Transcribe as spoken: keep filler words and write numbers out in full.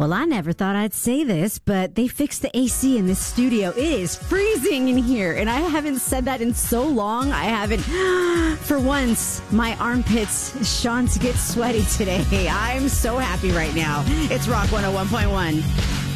Well, I never thought I'd say this, but they fixed the A C in this studio. It is freezing in here, and I haven't said that in so long. I haven't. For once, my armpits shone to get sweaty today. I'm so happy right now. It's Rock one oh one point one.